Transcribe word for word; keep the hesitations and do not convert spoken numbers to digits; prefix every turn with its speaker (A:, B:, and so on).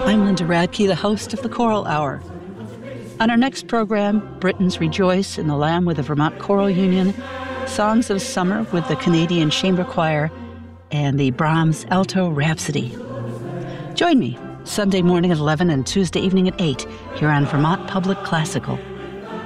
A: I'm Linda Radke, the host of the Choral Hour. On our next program, Britons Rejoice in the Lamb with the Vermont Choral Union, Songs of Summer with the Canadian Chamber Choir, and the Brahms Alto Rhapsody. Join me Sunday morning at eleven and Tuesday evening at eight here on Vermont Public Classical.